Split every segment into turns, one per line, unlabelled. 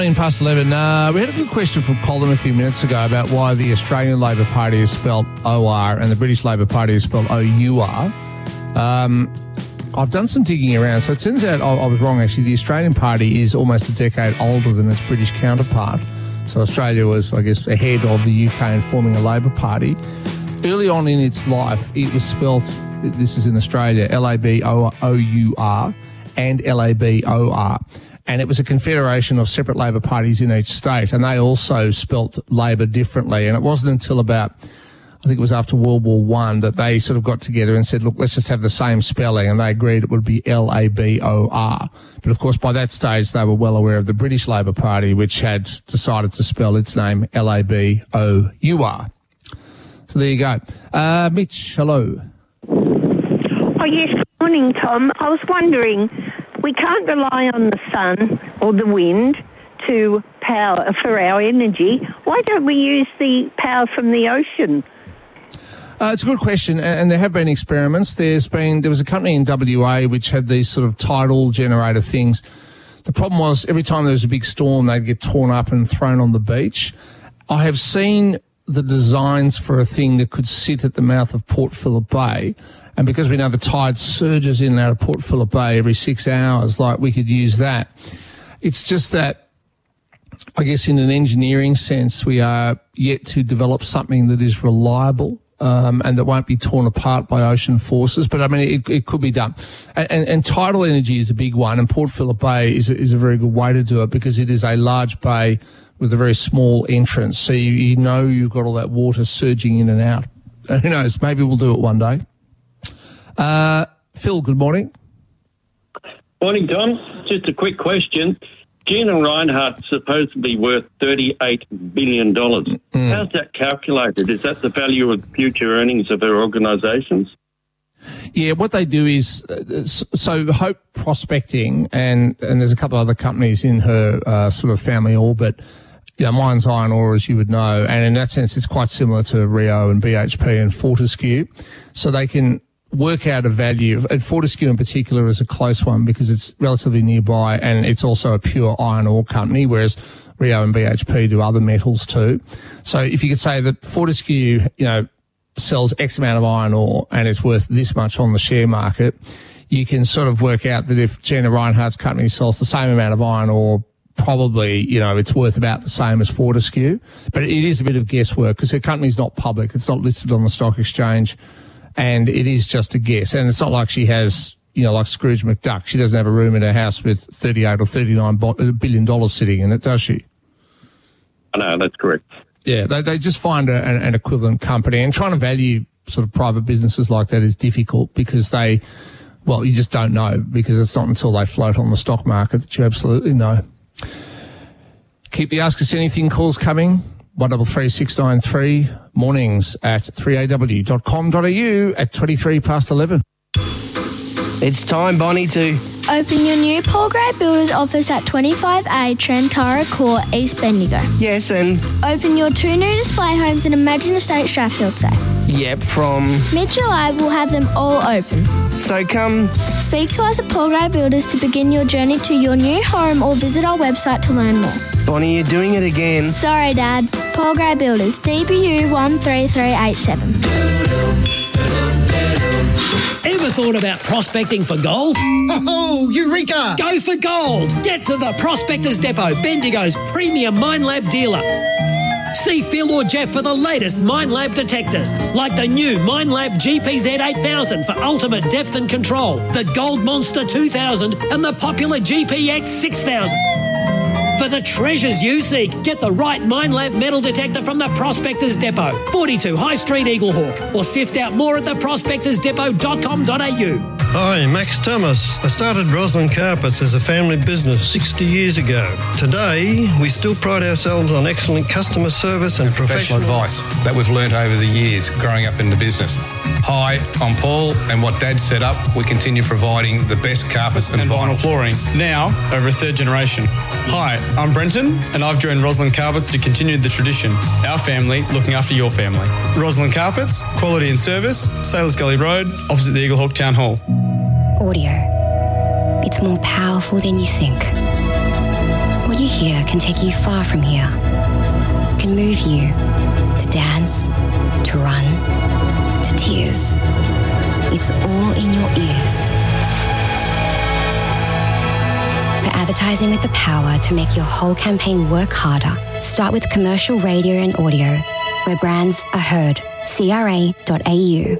19 past 11. We had a good question from Colin a few minutes ago about why the Australian Labor Party is spelled OR and the British Labor Party is spelled OUR. I've done some digging around, so it turns out I was wrong, actually. The Australian Party is almost a decade older than its British counterpart. So Australia was, I guess, ahead of the UK in forming a Labor Party. Early on in its life, it was spelt, this is in Australia, LABOUR and LABOR. And it was a confederation of separate Labor parties in each state, and they also spelt Labor differently. And it wasn't until about, I think it was after World War I, that they sort of got together and said, look, let's just have the same spelling, and they agreed it would be LABOR. But of course, by that stage, they were well aware of the British Labor Party, which had decided to spell its name LABOUR. So there you go. Mitch, hello.
Oh, yes, good morning, Tom. I was wondering, we can't rely on the sun or the wind to power for our energy. Why don't we use the power from the ocean?
It's a good question, and there have been experiments. There was a company in WA which had these sort of tidal generator things. The problem was every time there was a big storm, they'd get torn up and thrown on the beach. I have seen the designs for a thing that could sit at the mouth of Port Phillip Bay, and because we know the tide surges in and out of Port Phillip Bay every 6 hours, like, we could use that. It's just that, I guess, in an engineering sense, we are yet to develop something that is reliable and that won't be torn apart by ocean forces. But, I mean, it could be done. And tidal energy is a big one, and Port Phillip Bay is a very good way to do it because it is a large bay with a very small entrance. So you know you've got all that water surging in and out. Who knows? Maybe we'll do it one day. Phil, good morning.
Morning, Tom. Just a quick question. Gina Rinehart's supposedly worth $38 billion. How's that calculated? Is that the value of future earnings of her organisations?
Yeah, what they do is, so Hope Prospecting, and there's a couple of other companies in her sort of family orbit. You know, mine's iron ore, as you would know, and in that sense, it's quite similar to Rio and BHP and Fortescue. So they can work out a value. And Fortescue in particular is a close one because it's relatively nearby and it's also a pure iron ore company, whereas Rio and BHP do other metals too. So if you could say that Fortescue, you know, sells X amount of iron ore and it's worth this much on the share market, you can sort of work out that if Gina Rinehart's company sells the same amount of iron ore, probably, you know, it's worth about the same as Fortescue. But it is a bit of guesswork because her company's not public. It's not listed on the stock exchange. And it is just a guess. And it's not like she has, you know, like Scrooge McDuck. She doesn't have a room in her house with $38 or $39 billion sitting in it, does she?
No, that's correct.
Yeah, they just find an equivalent company. And trying to value sort of private businesses like that is difficult because you just don't know, because it's not until they float on the stock market that you absolutely know. Keep the Ask Us Anything calls coming. 133693, mornings at 3aw.com.au at 23 past 11.
It's time, Bonnie, to
open your new Paul Gray Builders office at 25A Trentara Court, East Bendigo.
Yes, and
open your 2 new display homes in Imagine Estate Strathfield Say.
Yep, from
mid-July we'll have them all open.
So come
speak to us at Paul Gray Builders to begin your journey to your new home or visit our website to learn more.
Bonnie, you're doing it again.
Sorry, Dad. Paul Gray Builders, DBU 13387.
Ever thought about prospecting for gold?
Oh, Eureka!
Go for gold! Get to the Prospectors Depot, Bendigo's premium Minelab dealer. See Phil or Jeff for the latest Minelab detectors, like the new Minelab GPZ 8000 for ultimate depth and control, the Gold Monster 2000 and the popular GPX 6000. For the treasures you seek, get the right Minelab metal detector from the Prospectors Depot, 42 High Street, Eaglehawk, or sift out more at theprospectorsdepot.com.au.
Hi, Max Thomas. I started Roslyn Carpets as a family business 60 years ago. Today, we still pride ourselves on excellent customer service and professional
advice that we've learnt over the years growing up in the business. Hi, I'm Paul, and what Dad set up, we continue providing the best carpets and vinyl
flooring, now over a third generation. Hi, I'm Brenton, and I've joined Roslyn Carpets to continue the tradition. Our family looking after your family. Roslyn Carpets, quality and service, Sailors Gully Road, opposite the Eaglehawk Town Hall.
Audio. It's more powerful than you think. What you you hear can take you far from here. Can move you to dance, to run, to tears. It's all in your ears. For advertising with the power to make your whole campaign work harder, start with commercial radio and audio, where brands are heard. CRA.au.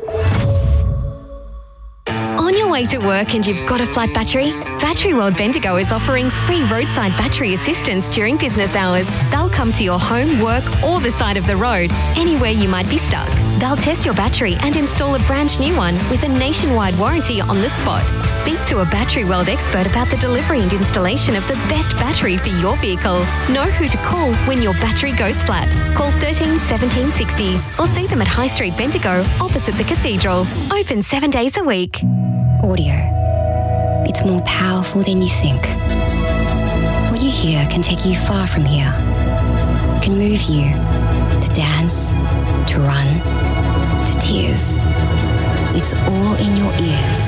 On your way to work and you've got a flat battery? Battery World Bendigo is offering free roadside battery assistance during business hours. They'll come to your home, work or the side of the road, anywhere you might be stuck. They'll test your battery and install a brand new one with a nationwide warranty on the spot. Speak to a Battery World expert about the delivery and installation of the best battery for your vehicle. Know who to call when your battery goes flat. Call 13 17 60 or see them at High Street Bendigo opposite the Cathedral. Open 7 days a week.
Audio. It's more powerful than you think. What you hear can take you far from here. Can move you to dance, to run, to tears. It's all in your ears.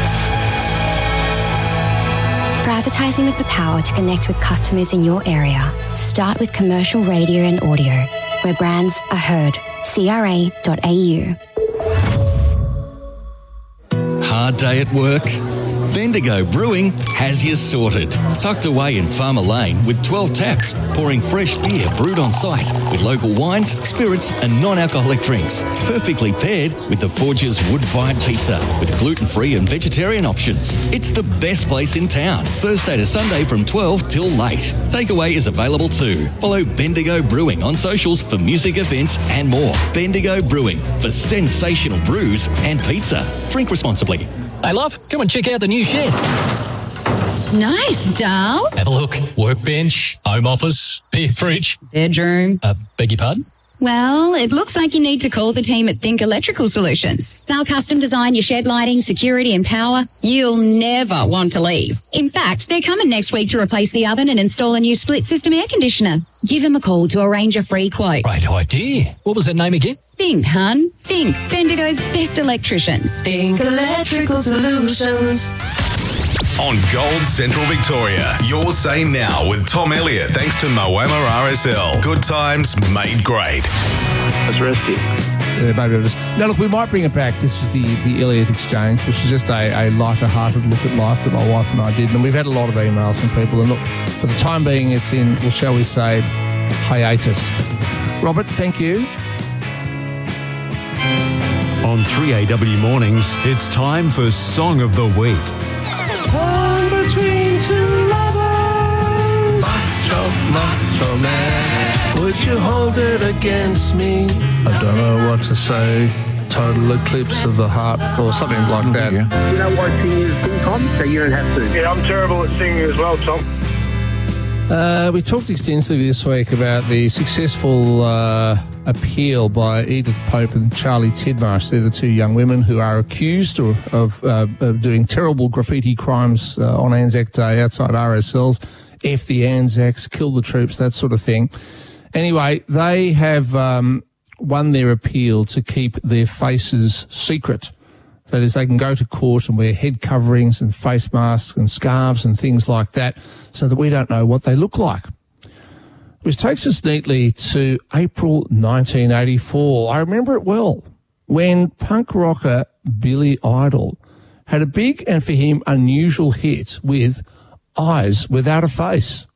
For advertising with the power to connect with customers in your area, start with commercial radio and audio, where brands are heard. CRA.au.
Hard day at work? Bendigo Brewing has you sorted. Tucked away in Farmer Lane with 12 taps, pouring fresh beer brewed on site with local wines, spirits and non-alcoholic drinks. Perfectly paired with the Forge's wood-fired pizza with gluten-free and vegetarian options. It's the best place in town. Thursday to Sunday from 12 till late. Takeaway is available too. Follow Bendigo Brewing on socials for music events and more. Bendigo Brewing for sensational brews and pizza. Drink responsibly.
Hey, love, come and check out the new shed.
Nice, Dal.
Have a look. Workbench, home office, beer fridge.
Bedroom.
Beg your pardon?
Well, it looks like you need to call the team at Think Electrical Solutions. They'll custom design your shed lighting, security and power. You'll never want to leave. In fact, they're coming next week to replace the oven and install a new split system air conditioner. Give them a call to arrange a free quote.
Great idea. What was that name again?
Think, hun. Think. Bendigo's best electricians.
Think Electrical Solutions.
On Gold Central Victoria, your say now with Tom Elliott, thanks to Moama RSL. Good times made great.
That's rescue.
Now, look, we might bring it back. This was the Elliott Exchange, which is just a lighter-hearted look at life that my wife and I did. And we've had a lot of emails from people. And look, for the time being, it's in, well, shall we say, hiatus. Robert, thank you.
On 3AW Mornings, it's time for Song of the Week.
Torn between two lovers. Macho man, would you hold it against me? I don't know what to say. Total eclipse of the heart, or something like that.
You know what singing is sing, Tom? So you don't have to.
Yeah, I'm terrible at singing as well, Tom.
We talked extensively this week about the successful appeal by Edith Pope and Charlie Tidmarsh. They're the two young women who are accused of doing terrible graffiti crimes on Anzac Day outside RSLs. F the Anzacs, kill the troops, that sort of thing. Anyway, they have won their appeal to keep their faces secret. That is, they can go to court and wear head coverings and face masks and scarves and things like that so that we don't know what they look like. Which takes us neatly to April 1984. I remember it well, when punk rocker Billy Idol had a big and for him unusual hit with Eyes Without a Face.